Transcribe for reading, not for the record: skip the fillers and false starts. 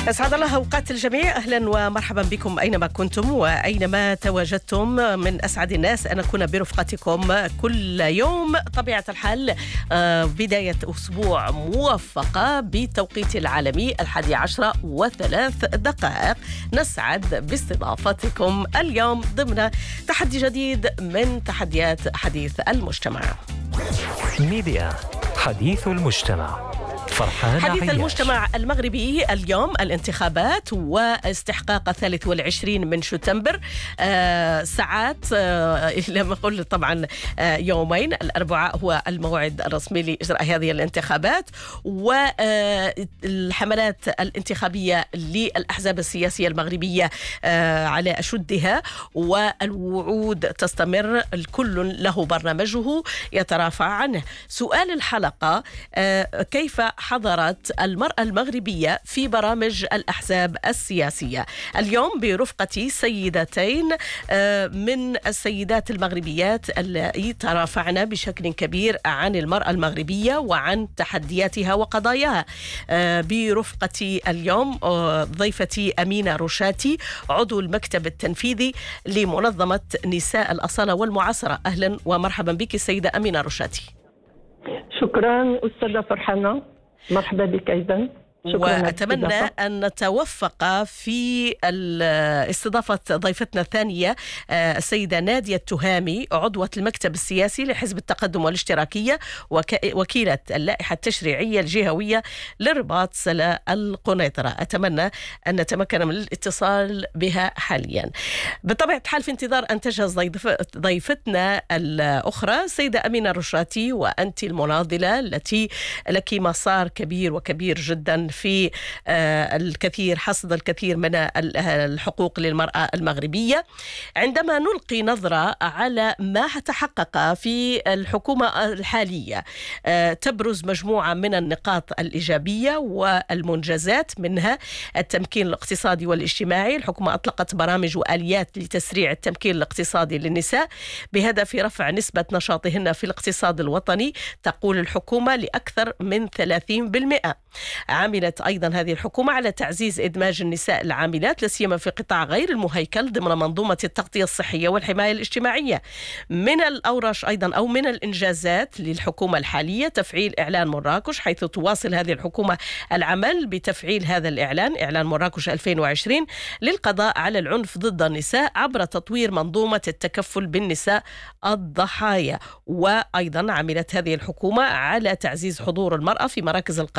أسعد الله أوقات الجميع. أهلا ومرحبا بكم أينما كنتم وأينما تواجدتم. من أسعد الناس أن أكون برفقتكم كل يوم طبيعة الحال. بداية أسبوع موفقة بالتوقيت العالمي 11:03. نسعد باستضافتكم اليوم ضمن تحدي جديد من تحديات حديث المجتمع. ميديا حديث المجتمع. حديث المجتمع المغربي اليوم الانتخابات واستحقاق 23 من شتنبر. ساعات لما أقول طبعا يومين. الأربعاء هو الموعد الرسمي لإجراء هذه الانتخابات، والحملات الانتخابية للأحزاب السياسية المغربية على أشدها، والوعود تستمر. الكل له برنامجه يترافع عنه. سؤال الحلقة: كيف حضرت المرأة المغربية في برامج الأحزاب السياسية؟ اليوم برفقتي سيدتين من السيدات المغربيات اللي ترافعنا بشكل كبير عن المرأة المغربية وعن تحدياتها وقضاياها. برفقتي اليوم ضيفتي أمينة رشاتي، عضو المكتب التنفيذي لمنظمة نساء الأصالة والمعاصرة. أهلا ومرحبا بك السيدة أمينة رشاتي. شكرا أستاذة فرحانة، مرحبا بك أيضا. وأتمنى أن نتوفق في استضافة ضيفتنا الثانية السيدة نادية التهامي، عضوة المكتب السياسي لحزب التقدم والاشتراكية، وكيلة اللائحة التشريعية الجهوية للرباط سلا القنيطرة. أتمنى أن نتمكن من الاتصال بها حاليا. بطبيعة الحال في انتظار أن تجهز ضيفتنا الأخرى السيدة أمينة رشاتي، وأنت المناضلة التي لك مسار كبير وكبير جدا في حصد الكثير من الحقوق للمرأة المغربية. عندما نلقي نظرة على ما تحقق في الحكومة الحالية، تبرز مجموعة من النقاط الإيجابية والمنجزات، منها التمكين الاقتصادي والاجتماعي. الحكومة أطلقت برامج وآليات لتسريع التمكين الاقتصادي للنساء بهدف رفع نسبة نشاطهن في الاقتصاد الوطني، تقول الحكومة، لأكثر من 30%. عملت أيضا هذه الحكومة على تعزيز إدماج النساء العاملات، لا سيما في قطاع غير المهيكل، ضمن منظومة التغطية الصحية والحماية الاجتماعية. من الأورش أيضا أو من الإنجازات للحكومة الحالية تفعيل إعلان مراكش، حيث تواصل هذه الحكومة العمل بتفعيل هذا الإعلان، إعلان مراكش 2020، للقضاء على العنف ضد النساء عبر تطوير منظومة التكفل بالنساء الضحايا. وأيضا عملت هذه الحكومة على تعزيز حضور المرأة في مراكز القرار